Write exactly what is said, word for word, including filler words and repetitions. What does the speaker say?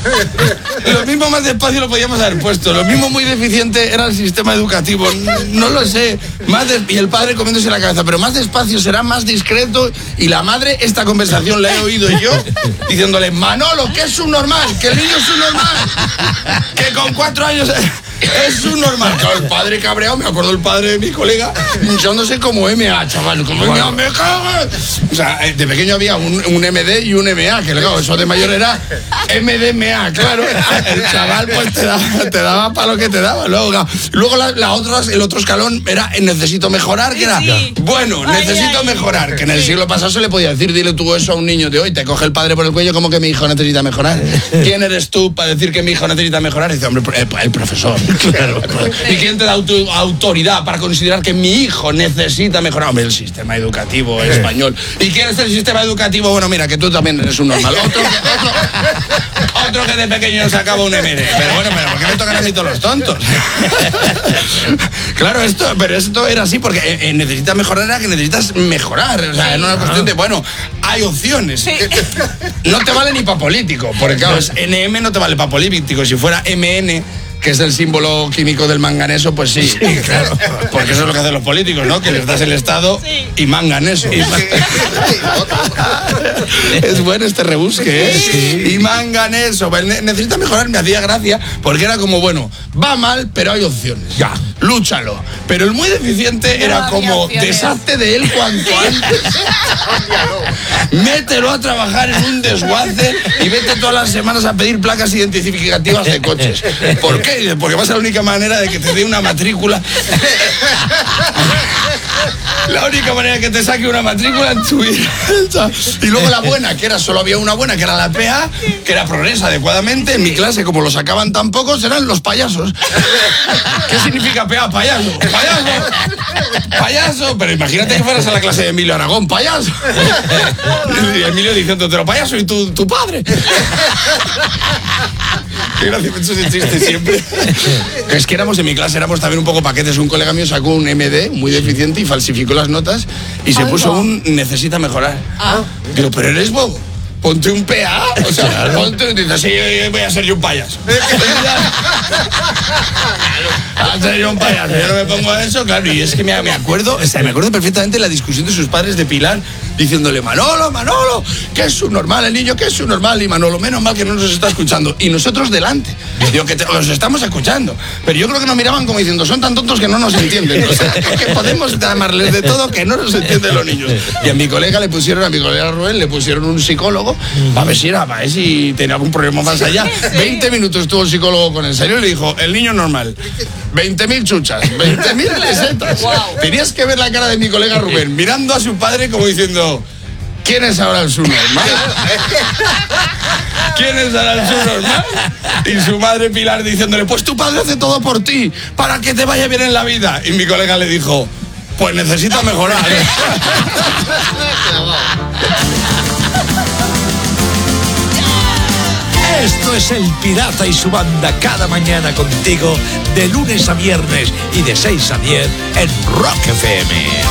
Lo mismo más despacio lo podíamos haber puesto. Lo mismo muy deficiente era el sistema educativo. No lo sé. Más des... Y el padre comiéndose la cabeza. Pero más despacio será más discreto. Y la madre, esta conversación la he oído yo diciéndole: Manolo, que es un normal, que el niño es un normal, que con cuatro años es un normal. Claro, el padre cabreado, me acuerdo el padre de mi colega hinchándose como M A, chaval, como M A, me cago. O sea, de pequeño había un, un M D y un M A, que claro, eso de mayor era M D M A, claro. El chaval pues te daba, te daba para lo que te daba. Luego, luego la, la otra, el otro escalón era necesito mejorar, que era, sí. bueno, ay, necesito ay, mejorar, que en el siglo pasado se le podía decir, dile tú eso a un niño de hoy, te coge el padre por el cuello como que mi hijo necesita mejorar. ¿Quién eres tú para decir que mi hijo necesita mejorar? Y dice, hombre, el, el profesor. Claro. ¿Y quién te da auto, autoridad para considerar que mi hijo necesita mejorar? Hombre, el sistema educativo español. ¿Y quién es el sistema educativo? Bueno, mira, que tú también eres un normal. Otro que, otro, otro que de pequeño sacaba un M D. Pero bueno, pero ¿por qué me tocan a mí todos los tontos? Claro, esto, pero esto era así porque eh, necesitas mejorar, era que necesitas mejorar. O sea, en una cuestión de, bueno, hay opciones. Sí. No te vale ni para político, porque claro, es N M no te vale para político. Si fuera M N, que es el símbolo químico del manganeso, pues sí, sí, claro, porque eso es lo que hacen los políticos, ¿no? Que les das el Estado sí. y manganeso. Sí. Es bueno este rebusque, ¿eh? Sí. Y manganeso. Necesita mejorar, me hacía gracia, porque era como, bueno, va mal, pero hay opciones. Ya, lúchalo. Pero el muy deficiente no era como, opciones. Deshazte de él cuanto antes. Mételo a trabajar en un desguace y vete todas las semanas a pedir placas identificativas de coches. ¿Por qué? Porque va a ser la única manera de que te dé una matrícula. La única manera que te saque una matrícula en tu vida. Y luego la buena, que era solo había una buena, que era la P A, que era progresa adecuadamente. En mi clase, como lo sacaban tan pocos, eran los payasos. ¿Qué significa P A? Payaso. Payaso. Payaso. Pero imagínate que fueras a la clase de Emilio Aragón. Payaso. Y Emilio diciendo, pero payaso, ¿y tu, tu padre? Qué gracioso ese chiste siempre. Es que éramos en mi clase, éramos también un poco paquetes. Un colega mío sacó un M D muy deficiente y falsificó las notas y se Ay, puso no. un necesita mejorar. Ah. Digo, pero eres bobo. Ponte un P A. O sea, claro. ponte un... Dice, sí, voy a ser yo un payaso. A ser yo un payaso. Yo no me pongo a eso, claro. Y es que me, me acuerdo, o sea, me acuerdo perfectamente la discusión de sus padres de Pilar, diciéndole, Manolo, Manolo, que es un normal el niño, que es un normal. Y Manolo, menos mal que no nos está escuchando. Y nosotros delante. Digo, que te, los estamos escuchando. Pero yo creo que nos miraban como diciendo, son tan tontos que no nos entienden. O sea, que podemos llamarles de todo que no nos entienden los niños. Y a mi colega le pusieron, a mi colega Rubén, le pusieron un psicólogo para ver si era, para ver si tenía algún problema más allá. veinte minutos estuvo el psicólogo con él, serio, y le dijo, el niño normal, veinte mil chuchas, veinte mil pesetas. Wow. Tenías que ver la cara de mi colega Rubén, mirando a su padre como diciendo, ¿quién es ahora el subnormal? ¿Quién es ahora el subnormal? Y su madre Pilar diciéndole, pues tu padre hace todo por ti, para que te vaya bien en la vida. Y mi colega le dijo, pues necesita mejorar. Esto es El Pirata y su banda, cada mañana contigo, de lunes a viernes y de seis a diez en Rock F M.